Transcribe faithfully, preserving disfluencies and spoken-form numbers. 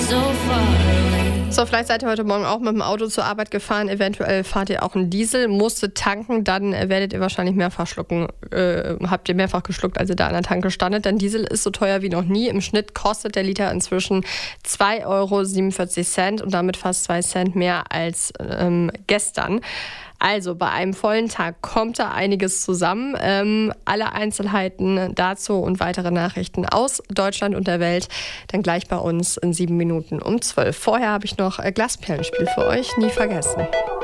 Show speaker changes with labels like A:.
A: so far away.
B: So, vielleicht seid ihr heute Morgen auch mit dem Auto zur Arbeit gefahren. Eventuell fahrt ihr auch einen Diesel, musstet tanken. Dann werdet ihr wahrscheinlich mehrfach schlucken. Äh, habt ihr mehrfach geschluckt, als ihr da an der Tanke standet. Denn Diesel ist so teuer wie noch nie. Im Schnitt kostet der Liter inzwischen zwei Euro siebenundvierzig und damit fast zwei Cent mehr als ähm, gestern. Also bei einem vollen Tag kommt da einiges zusammen. Ähm, alle Einzelheiten dazu und weitere Nachrichten aus Deutschland und der Welt dann gleich bei uns in sieben Minuten um zwölf. Vorher habe ich noch Glasperlenspiel für euch, nie vergessen.